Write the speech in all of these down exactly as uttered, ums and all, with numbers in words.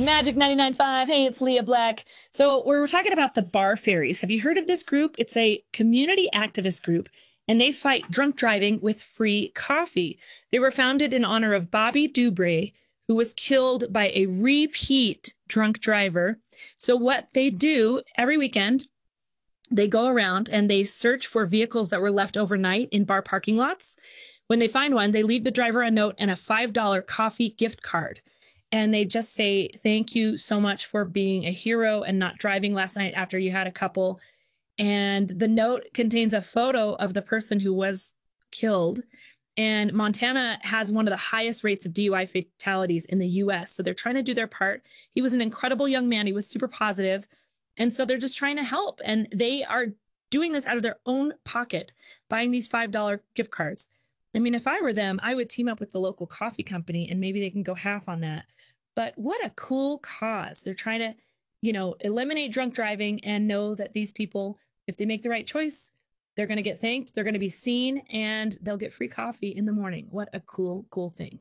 Magic ninety-nine point five. Hey, it's Leah Black. So we're talking about the Bar Fairies. Have you heard of this group? It's a community activist group, and they fight drunk driving with free coffee. They were founded in honor of Bobby Dubray, who was killed by a repeat drunk driver. So what they do every weekend, they go around and they search for vehicles that were left overnight in bar parking lots. When they find one, they leave the driver a note and a five dollar coffee gift card. And they just say, thank you so much for being a hero and not driving last night after you had a couple. And the note contains a photo of the person who was killed. And Montana has one of the highest rates of D U I fatalities in the U S. So they're trying to do their part. He was an incredible young man. He was super positive. And so they're just trying to help. And they are doing this out of their own pocket, buying these five dollar gift cards. I mean, if I were them, I would team up with the local coffee company and maybe they can go half on that. But what a cool cause. They're trying to, you know, eliminate drunk driving and know that these people, if they make the right choice, they're going to get thanked, they're going to be seen, and they'll get free coffee in the morning. What a cool, cool thing.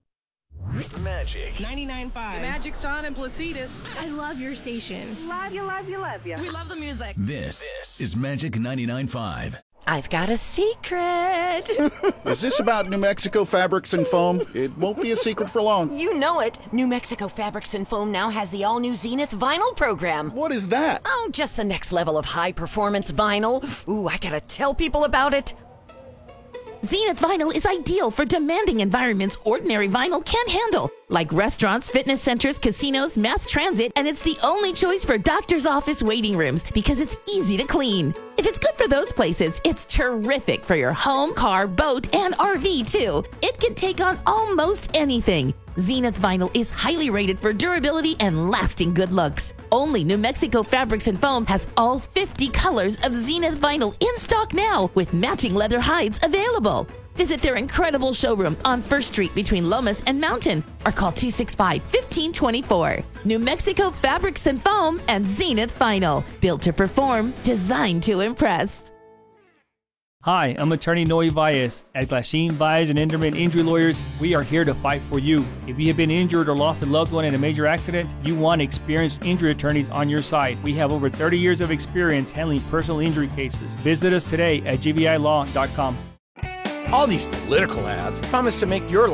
Magic ninety-nine point five. Magic Son and Placidus. I love your station. Love you, love you, love you. We love the music. This, this is Magic ninety-nine point five. I've got a secret. Is this about New Mexico Fabrics and Foam? It won't be a secret for long. You know it. New Mexico Fabrics and Foam now has the all-new Zenith vinyl program. What is that? Oh, just the next level of high-performance vinyl. Ooh, I gotta tell people about it. Zenith vinyl is ideal for demanding environments ordinary vinyl can't handle, like restaurants, fitness centers, casinos, mass transit, and it's the only choice for doctor's office waiting rooms because it's easy to clean. If it's good for those places, it's terrific for your home, car, boat, and R V too. It can take on almost anything. Zenith vinyl is highly rated for durability and lasting good looks. Only New Mexico Fabrics and Foam has all fifty colors of Zenith vinyl in stock now with matching leather hides available. Visit their incredible showroom on First Street between Lomas and Mountain or call two six five, one five two four. New Mexico Fabrics and Foam and Zenith Vinyl. Built to perform, designed to impress. Hi, I'm attorney Noe Valles. At Glasheen, Valles and Enderman Injury Lawyers, we are here to fight for you. If you have been injured or lost a loved one in a major accident, you want experienced injury attorneys on your side. We have over thirty years of experience handling personal injury cases. Visit us today at g v i law dot com. All these political ads promise to make your life